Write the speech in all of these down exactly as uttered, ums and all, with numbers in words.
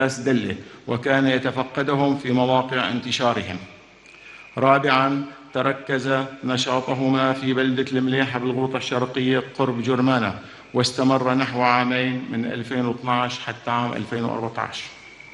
دلة، وكان يتفقدهم في مواقع انتشارهم. رابعاً، تركز نشاطهما في بلدة المليحة بالغوطة الشرقية قرب جرمانة، واستمر نحو عامين من ألفين واثني عشر حتى عام ألفين وأربعة عشر.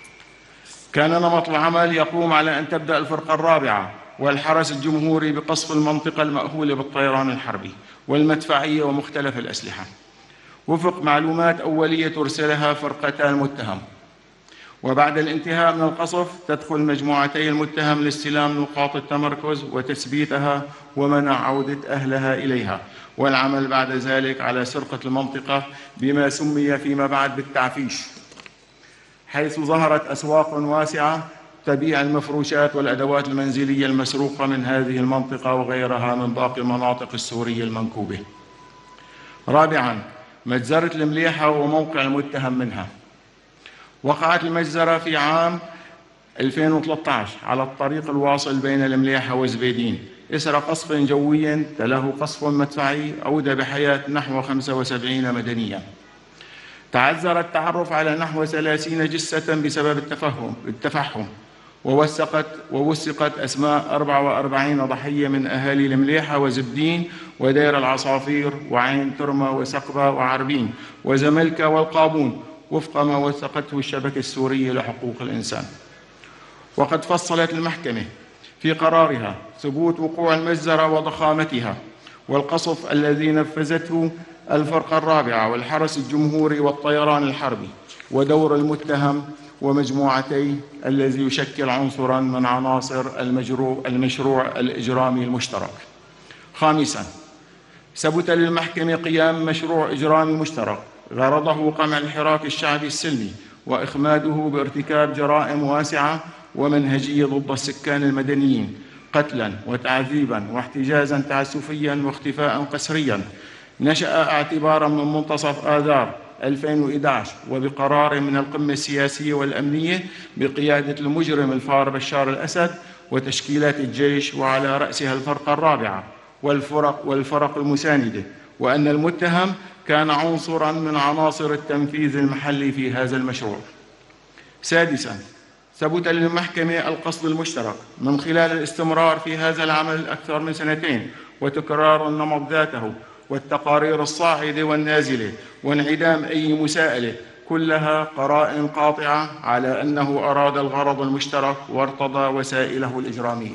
كان نمط العمل يقوم على أن تبدأ الفرقة الرابعة والحرس الجمهوري بقصف المنطقة المأهولة بالطيران الحربي والمدفعية ومختلف الأسلحة وفق معلومات أولية ترسلها فرقتا المتهم. وبعد الانتهاء من القصف تدخل مجموعتي المتهم لاستلام نقاط التمركز وتثبيتها ومنع عودة أهلها إليها، والعمل بعد ذلك على سرقة المنطقة بما سمي فيما بعد بالتعفيش، حيث ظهرت أسواق واسعة تبيع المفروشات والأدوات المنزلية المسروقة من هذه المنطقة وغيرها من باقي المناطق السورية المنكوبة. رابعاً، مجزرة المليحة وموقع المتهم منها. وقعت المجزرة في عام ألفين وثلاثة عشر على الطريق الواصل بين المليحة وزبيدين إثر قصف جوي تلاه قصف مدفعي أودى بحياة نحو خمسة وسبعين مدنياً. تعذر التعرف على نحو ثلاثين جثة بسبب التفهم التفحم ووثقت ووثقت أسماء أربعة وأربعين ضحية من أهالي المليحة وزبدين ودير العصافير وعين ترمى وسقبة وعربين وزملكة والقابون وفق ما وثقته الشبكة السورية لحقوق الإنسان. وقد فصلت المحكمة في قرارها ثبوت وقوع المجزرة وضخامتها والقصف الذي نفذته الفرقة الرابعة والحرس الجمهوري والطيران الحربي ودور المتهم ومجموعتي الذي يشكل عنصراً من عناصر المشروع, المشروع الإجرامي المشترك. خامساً، ثبت للمحكمة قيام مشروع إجرامي مشترك غرضه قمع الحراك الشعبي السلمي وإخماده بارتكاب جرائم واسعة ومنهجية ضد السكان المدنيين، قتلاً وتعذيباً واحتجازاً تعسفياً واختفاء قسرياً، نشأ اعتباراً من منتصف آذار ألفين وأحد عشر وبقرار من القمة السياسية والأمنية بقيادة المجرم الفار بشار الأسد وتشكيلات الجيش وعلى رأسها الفرقة الرابعة والفرق والفرق المساندة، وأن المتهم كان عنصراً من عناصر التنفيذ المحلي في هذا المشروع. سادساً، ثبت للمحكمة القصد المشترك من خلال الاستمرار في هذا العمل أكثر من سنتين وتكرار النمط ذاته والتقارير الصاعدة والنازلة وانعدام أي مساءلة، كلها قرائن قاطعة على أنه أراد الغرض المشترك وارتضى وسائله الإجرامية.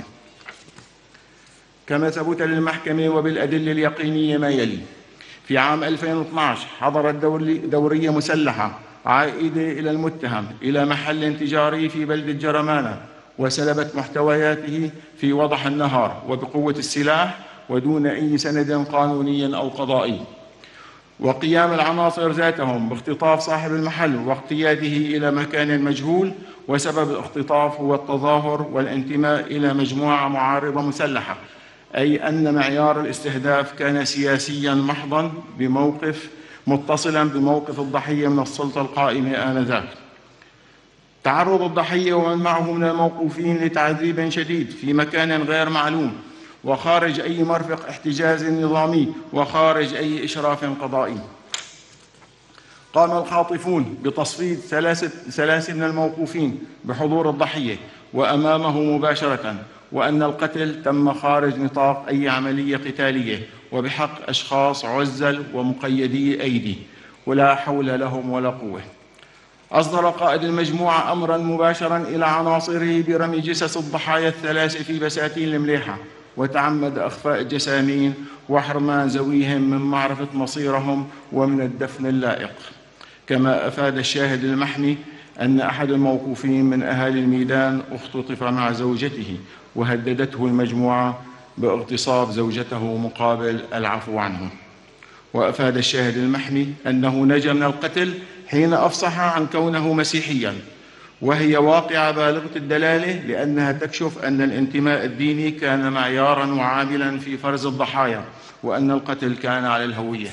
كما ثبت للمحكمة وبالأدلة اليقينية ما يلي: في عام ألفين واثني عشر حضرت دورية مسلحة عائدة إلى المتهم إلى محل تجاري في بلدة جرمانة وسلبت محتوياته في وضح النهار وبقوة السلاح ودون أي سند قانوني أو قضائي، وقيام العناصر ذاتهم باختطاف صاحب المحل واقتياده إلى مكان مجهول، وسبب الاختطاف هو التظاهر والانتماء إلى مجموعة معارضة مسلحة، أي أن معيار الاستهداف كان سياسياً محضاً بموقف متصلاً بموقف الضحية من السلطة القائمة آنذاك. تعرض الضحية ومن معه من الموقوفين لتعذيب شديد في مكان غير معلوم وخارج أي مرفق احتجاز نظامي وخارج أي إشراف قضائي. قام الخاطفون بتصفيد ثلاثة ثلاثة من الموقوفين بحضور الضحية وأمامه مباشرة، وأن القتل تم خارج نطاق أي عملية قتالية وبحق أشخاص عزل ومقيدي أيدي ولا حول لهم ولا قوة. أصدر قائد المجموعة أمراً مباشراً إلى عناصره برمي جثث الضحايا الثلاثة في بساتين المليحة، وتعمد أخفاء الجسامين وحرمان ذويهم من معرفة مصيرهم ومن الدفن اللائق. كما أفاد الشاهد المحمي أن أحد الموقوفين من أهالي الميدان اختطف مع زوجته وهددته المجموعة باغتصاب زوجته مقابل العفو عنه. وأفاد الشاهد المحمي أنه نجا من القتل حين أفصح عن كونه مسيحياً، وهي واقعة بالغة الدلالة لأنها تكشف أن الانتماء الديني كان معياراً وعاملاً في فرز الضحايا، وأن القتل كان على الهوية.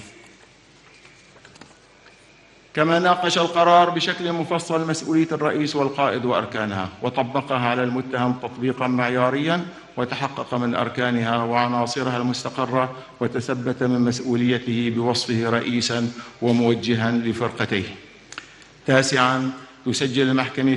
كما ناقش القرار بشكل مفصل مسؤولية الرئيس والقائد وأركانها، وطبقها على المتهم تطبيقاً معيارياً، وتحقق من أركانها وعناصرها المستقرة، وتثبت من مسؤوليته بوصفه رئيساً وموجهاً لفرقتيه. تاسعاً، تسجل المحكمة